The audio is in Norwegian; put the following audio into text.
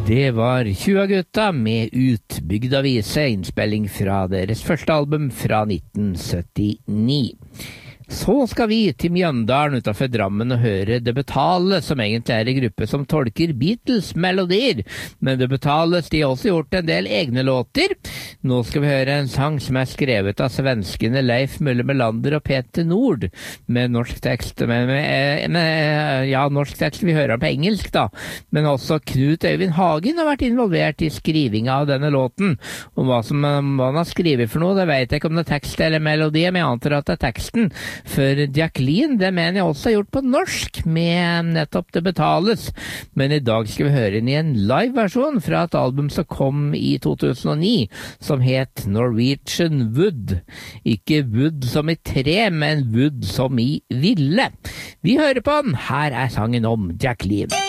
Det var 20 gutta med Utbygda vise, innspilling fra deres første album fra 1979. Så skal vi til Mjøndalen utenfor Drammen og høre Det Betales, som egentlig er en gruppe som tolker Beatles-melodier. Men Det Betales, de har også gjort en del egne låter. Nå skal vi høre en sang som er skrevet av svenskene Leif Mulle Melander og Peter Nord, med norsk tekst. Norsk tekst, vi hører den på engelsk da. Men også Knut Øyvind Hagen har vært involvert i skrivinga av denne låten. Om hva han har skrevet for noe, det vet jeg ikke om det er tekst eller melodi, men jeg antar at det er teksten. For Jacqueline, det mener jeg også har gjort på norsk, med nettopp Det Betales. Men i dag skal vi høre den i en live-versjon fra et album som kom i 2009, som het Norwegian Wood. Ikke wood som i tre, men wood som i ville. Vi hører på den. Her er sangen om Jacqueline.